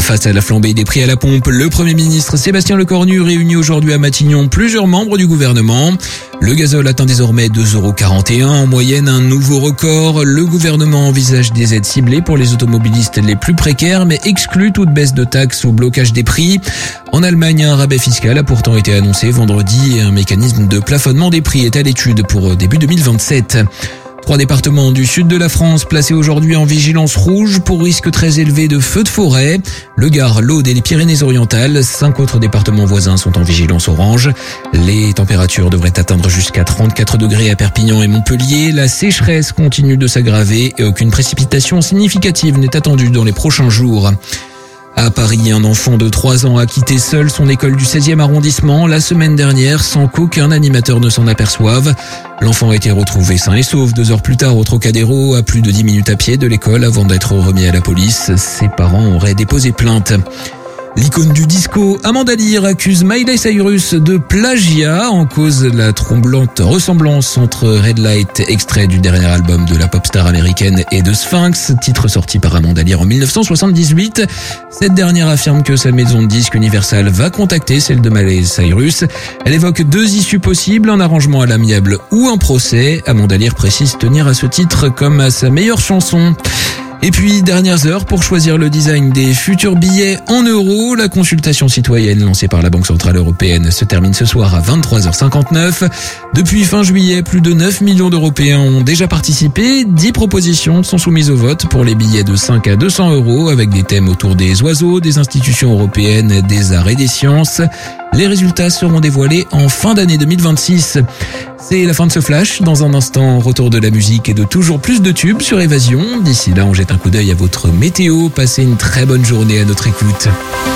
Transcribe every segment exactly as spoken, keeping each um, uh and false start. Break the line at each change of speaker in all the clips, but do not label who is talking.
Face à la flambée des prix à la pompe, le Premier ministre Sébastien Lecornu réunit aujourd'hui à Matignon plusieurs membres du gouvernement. Le gazole atteint désormais deux euros quarante et un en moyenne, un nouveau record. Le gouvernement envisage des aides ciblées pour les automobilistes les plus précaires, mais exclut toute baisse de taxes ou blocage des prix. En Allemagne, un rabais fiscal a pourtant été annoncé vendredi et un mécanisme de plafonnement des prix est à l'étude pour début deux mille vingt-sept. Trois départements du sud de la France placés aujourd'hui en vigilance rouge pour risque très élevé de feux de forêt. Le Gard, l'Aude et les Pyrénées-Orientales. Cinq autres départements voisins sont en vigilance orange. Les températures devraient atteindre jusqu'à trente-quatre degrés à Perpignan et Montpellier. La sécheresse continue de s'aggraver et aucune précipitation significative n'est attendue dans les prochains jours. À Paris, un enfant de trois ans a quitté seul son école du seizième arrondissement la semaine dernière sans qu'aucun animateur ne s'en aperçoive. L'enfant a été retrouvé sain et sauf deux heures plus tard au Trocadéro, à plus de dix minutes à pied de l'école avant d'être remis à la police. Ses parents auraient déposé plainte. L'icône du disco, Amanda Lear, accuse Miley Cyrus de plagiat, en cause la troublante ressemblance entre Red Light, extrait du dernier album de la pop star américaine, et de Sphinx, titre sorti par Amanda Lear en dix-neuf cent soixante-dix-huit. Cette dernière affirme que sa maison de disques Universal va contacter celle de Miley Cyrus. Elle évoque deux issues possibles, un arrangement à l'amiable ou un procès. Amanda Lear précise tenir à ce titre comme à sa meilleure chanson. Et puis, dernières heures pour choisir le design des futurs billets en euros. La consultation citoyenne lancée par la Banque Centrale Européenne se termine ce soir à vingt-trois heures cinquante-neuf. Depuis fin juillet, plus de neuf millions d'Européens ont déjà participé. dix propositions sont soumises au vote pour les billets de cinq à deux cents euros avec des thèmes autour des oiseaux, des institutions européennes, des arts et des sciences. Les résultats seront dévoilés en fin d'année deux mille vingt-six. C'est la fin de ce flash. Dans un instant, retour de la musique et de toujours plus de tubes sur Évasion. D'ici là, on jette un coup d'œil à votre météo. Passez une très bonne journée à notre écoute.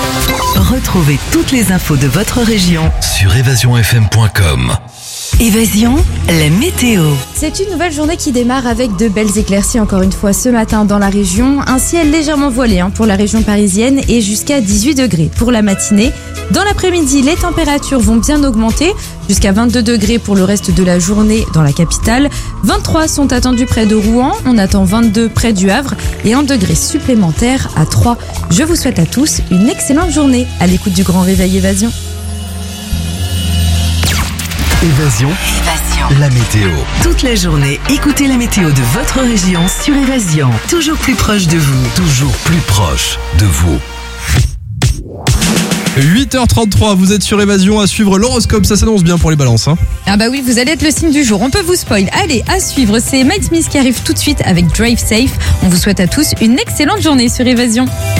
Retrouvez toutes les infos de votre région
sur évasion f m point com.
Évasion, la météo.
C'est une nouvelle journée qui démarre avec de belles éclaircies encore une fois ce matin dans la région. Un ciel légèrement voilé hein, pour la région parisienne et jusqu'à dix-huit degrés pour la matinée. Dans l'après-midi, les températures vont bien augmenter jusqu'à vingt-deux degrés pour le reste de la journée dans la capitale. vingt-trois sont attendus près de Rouen, on attend vingt-deux près du Havre et un degré supplémentaire à Troyes. Je vous souhaite à tous une excellente journée à l'écoute du Grand Réveil Évasion.
Évasion,
Évasion,
la météo.
toute la journée, écoutez la météo de votre région sur Évasion. Toujours plus proche de vous.
Toujours plus proche de vous.
huit heures trente-trois, vous êtes sur Évasion, à suivre l'horoscope, ça s'annonce bien pour les balances. Hein.
Ah bah oui, vous allez être le signe du jour, on peut vous spoil. Allez, à suivre, c'est Mike Smith qui arrive tout de suite avec Drive Safe. On vous souhaite à tous une excellente journée sur Évasion.